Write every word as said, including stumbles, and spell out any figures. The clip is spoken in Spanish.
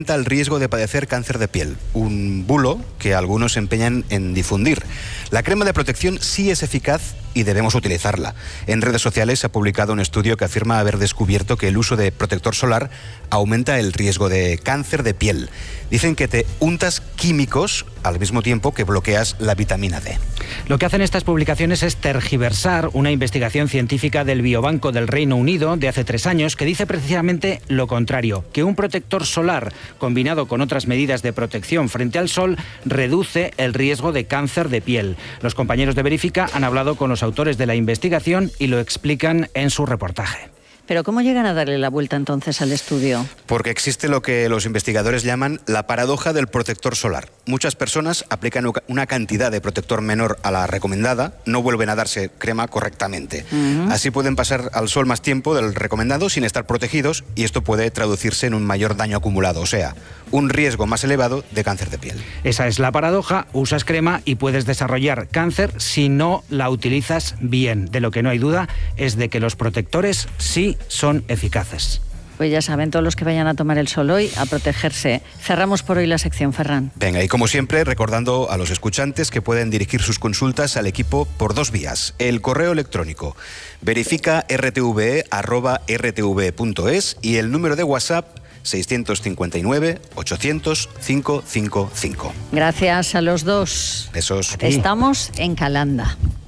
el riesgo de padecer cáncer de piel, un bulo que algunos se empeñan en difundir. La crema de protección sí es eficaz y debemos utilizarla. En redes sociales se ha publicado un estudio que afirma haber descubierto que el uso de protector solar aumenta el riesgo de cáncer de piel. Dicen que te untas químicos al mismo tiempo que bloqueas la vitamina D. Lo que hacen estas publicaciones es tergiversar una investigación científica del Biobanco del Reino Unido de hace tres años que dice precisamente lo contrario, que un protector solar combinado con otras medidas de protección frente al sol reduce el riesgo de cáncer de piel. Los compañeros de Verifica han hablado con los autores de la investigación y lo explican en su reportaje. ¿Pero cómo llegan a darle la vuelta entonces al estudio? Porque existe lo que los investigadores llaman la paradoja del protector solar. Muchas personas aplican una cantidad de protector menor a la recomendada, no vuelven a darse crema correctamente. Uh-huh. Así pueden pasar al sol más tiempo del recomendado sin estar protegidos y esto puede traducirse en un mayor daño acumulado, o sea, un riesgo más elevado de cáncer de piel. Esa es la paradoja, usas crema y puedes desarrollar cáncer si no la utilizas bien. De lo que no hay duda es de que los protectores sí son eficaces. Pues ya saben, todos los que vayan a tomar el sol hoy, a protegerse. Cerramos por hoy la sección, Ferran. Venga, y como siempre, recordando a los escuchantes que pueden dirigir sus consultas al equipo por dos vías. El correo electrónico verifica r t v e arroba r t v punto es y el número de WhatsApp seiscientos cincuenta y nueve, ochocientos, quinientos cincuenta y cinco. Gracias a los dos. Besos. Estamos en Calanda.